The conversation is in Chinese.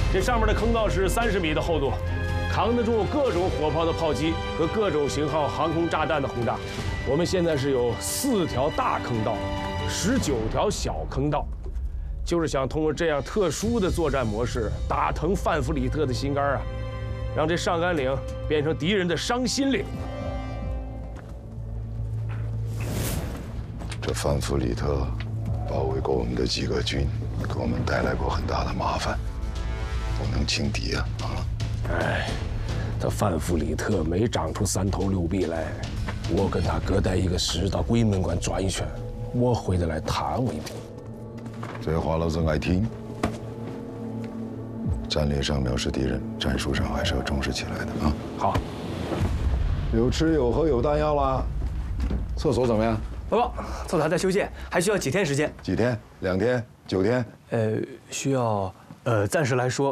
这上面的坑道是30米的厚度，扛得住各种火炮的炮击和各种型号航空炸弹的轰炸。我们现在是有4条大坑道，19条小坑道，就是想通过这样特殊的作战模式，打疼范弗里特的心肝啊，让这上甘岭变成敌人的伤心岭。 这范弗里特包围过我们的几个军，给我们带来过很大的麻烦，不能轻敌啊！ 哎，这范弗里特没长出3头6臂来，我跟他各带一个师到鬼门关转一圈，我回得来他未必。 这话老子爱听。战略上藐视敌人，战术上还是要重视起来的啊！ 好， 有吃有喝有弹药啦。厕所怎么样？ 报告，厕所还在修建，还需要几天时间？ 几天？2天？9天？ 需要暂时来说